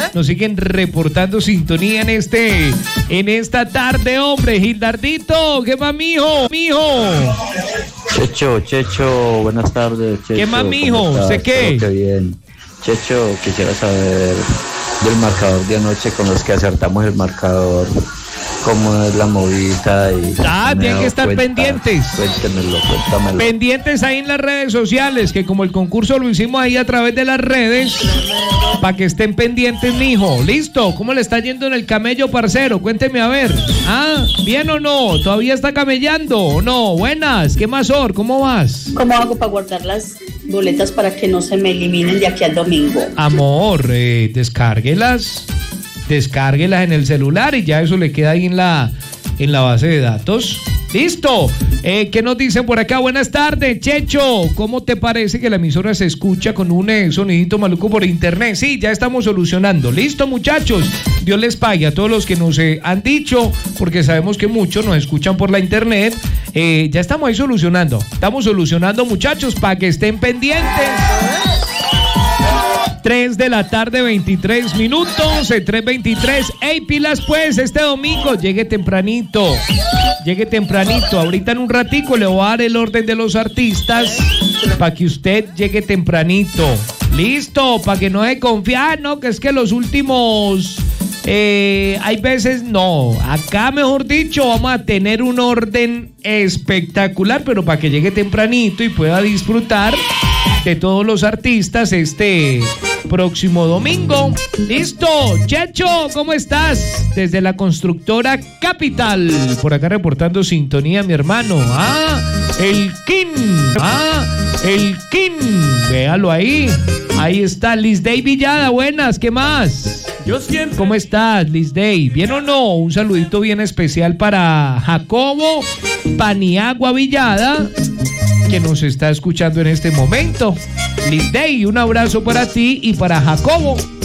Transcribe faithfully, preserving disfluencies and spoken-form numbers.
nos siguen reportando sintonía en este, en esta tarde, hombre. Gildardito, ¿qué más, mijo? Mijo. Checho, Checho, buenas tardes, Checho. ¿Qué más, mijo? ¿Sé qué? Qué bien. Checho, quisiera saber del marcador de anoche con los que acertamos el marcador. Cómo es la movida y... Ah, tienen que estar cuenta, pendientes. Cuéntemelo, cuéntamelo. Pendientes ahí en las redes sociales, que como el concurso lo hicimos ahí a través de las redes, para que estén pendientes, mijo. Listo, ¿cómo le está yendo en el camello, parcero? Cuénteme a ver. Ah, ¿bien o no? ¿Todavía está camellando o no? Buenas, ¿qué más, Or? ¿Cómo vas? ¿Cómo hago para guardar las boletas para que no se me eliminen de aquí al domingo? Amor, eh, descárguelas. Descárguelas en el celular y ya eso le queda ahí en la, en la base de datos. ¡Listo! Eh, ¿Qué nos dicen por acá? Buenas tardes, Checho. ¿Cómo te parece que la emisora se escucha con un eh, sonidito maluco por internet? Sí, ya estamos solucionando. ¡Listo, muchachos! Dios les pague a todos los que nos eh, han dicho, porque sabemos que muchos nos escuchan por la internet. Eh, ya estamos ahí solucionando. Estamos solucionando, muchachos, para que estén pendientes. tres de la tarde, veintitrés minutos, en tres veintitrés. ¡Ey, pilas pues! Este domingo llegue tempranito, llegue tempranito. Ahorita en un ratico le voy a dar el orden de los artistas para que usted llegue tempranito. Listo, para que no se confíe. Ah, no, que es que los últimos... Eh, hay veces no, acá mejor dicho vamos a tener un orden espectacular, pero para que llegue tempranito y pueda disfrutar de todos los artistas este próximo domingo. Listo, Checho, ¿cómo estás? Desde la constructora Capital, por acá reportando sintonía, mi hermano. Ah, el King, ah, el King, véalo ahí, ahí está Liz Day Villada, buenas, ¿qué más? Yo siempre... ¿Cómo estás, Liz Day? ¿Bien o no? Un saludito bien especial para Jacobo Paniagua Villada, que nos está escuchando en este momento. Liz Day, un abrazo para ti y para Jacobo.